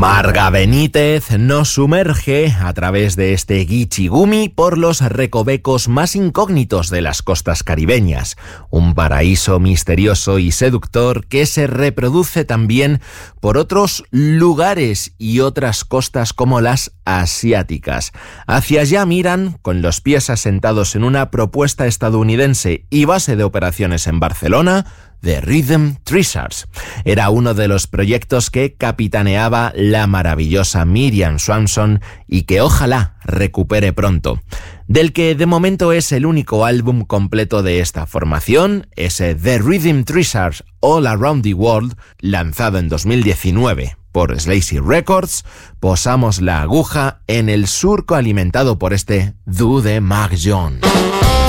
Marga Benítez nos sumerge a través de este Gichigumi por los recovecos más incógnitos de las costas caribeñas, un paraíso misterioso y seductor que se reproduce también por otros lugares y otras costas como las asiáticas. Hacia allá miran, con los pies asentados en una propuesta estadounidense y base de operaciones en Barcelona, The Rhythm Treasures. Era uno de los proyectos que capitaneaba la maravillosa Miriam Swanson y que ojalá recupere pronto. Del que de momento es el único álbum completo de esta formación, ese The Rhythm Treasures All Around the World, lanzado en 2019 por Slazy Records, posamos la aguja en el surco alimentado por este dúo de Marc John.